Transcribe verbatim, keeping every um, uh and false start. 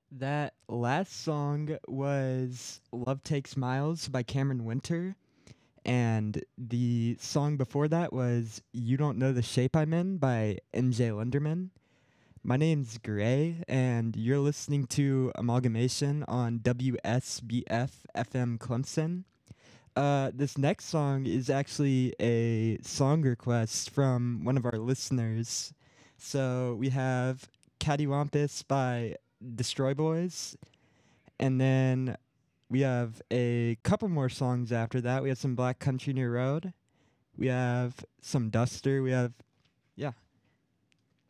That last song was Love Takes Miles by Cameron Winter. And the song before that was You Don't Know the Shape I'm In by M J Linderman. My name's Gray, and you're listening to Amalgamation on W S B F F M Clemson. Uh, this next song is actually a song request from one of our listeners. So we have Cattywampus by Destroy Boys, and then we have a couple more songs after that. We have some Black Country New Road. We have some Duster. We have, yeah.